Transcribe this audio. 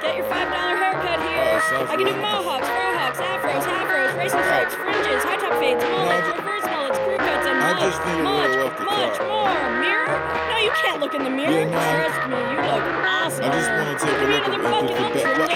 Get your $5 haircut here. sounds I can do really nice. mohawks, frohawks, afros, racing stripes, fringes, high top fades, mullets, reverse mullets, crew cuts, and I much, just need a little off the much top. more. Mirror? No, you can't look in the mirror. Yeah, nah. Trust me, you look awesome. I just want to take a Give me look another at fucking the back.